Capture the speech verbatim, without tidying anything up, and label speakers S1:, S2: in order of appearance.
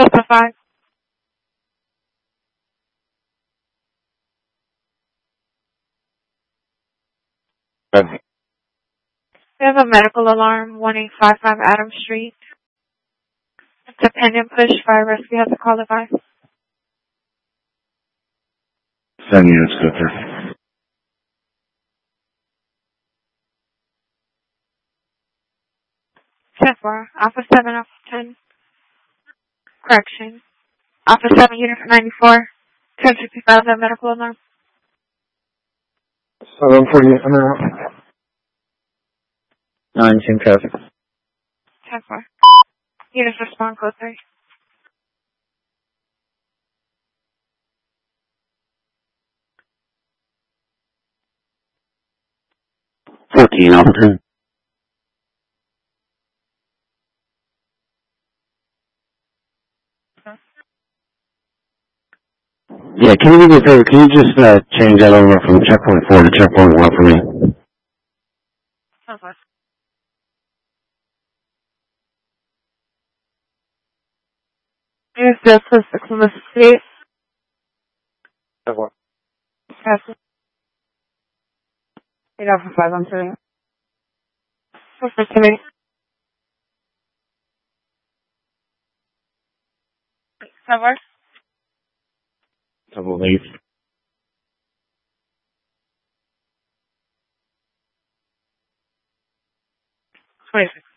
S1: Delta five.
S2: Okay.
S1: We have a medical alarm, one eight five five Adams Street. It's a pendant push fire rescue. Has a call device.
S2: Seven units go through.
S1: ten four. Alpha seven, Alpha ten. Correction. Alpha seven, unit ninety-four. ten fifty-five, that medical alarm.
S2: Seven for you. I'm out. Nine, team traffic.
S1: ten four. Units respond, code three.
S2: Fourteen, Alpha ten. Yeah, can you do me a favor? Can you just uh, change that over from checkpoint four to checkpoint one for me?
S1: ten four. Units Delta six on the street.
S2: ten four.
S1: Pass. eight Alpha five, I'm sorry. What's the committee? ten four.
S2: Double leave.
S1: twenty-six.